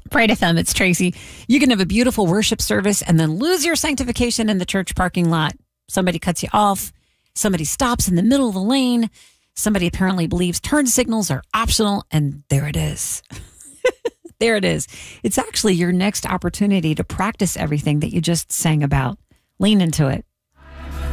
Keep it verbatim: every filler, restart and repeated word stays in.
Pride F M, it's Tracy. You can have a beautiful worship service and then lose your sanctification in the church parking lot. Somebody cuts you off. Somebody stops in the middle of the lane. Somebody apparently believes turn signals are optional. And there it is. There it is. It's actually your next opportunity to practice everything that you just sang about. Lean into it.